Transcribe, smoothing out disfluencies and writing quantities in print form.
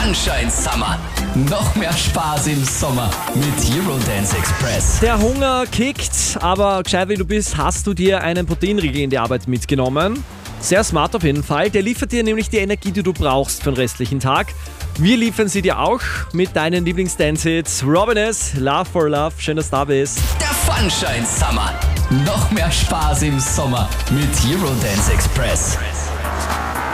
Sunshine Summer. Noch mehr Spaß im Sommer mit Eurodance Express. Der Hunger kickt, aber gescheit wie du bist, hast du dir einen Proteinriegel in die Arbeit mitgenommen. Sehr smart auf jeden Fall. Der liefert dir nämlich die Energie, die du brauchst für den restlichen Tag. Wir liefern sie dir auch mit deinen Lieblings-Dance-Hits. Robin S., Love for Love. Schön, dass du da bist. Der Sunshine Summer. Noch mehr Spaß im Sommer mit Eurodance Express.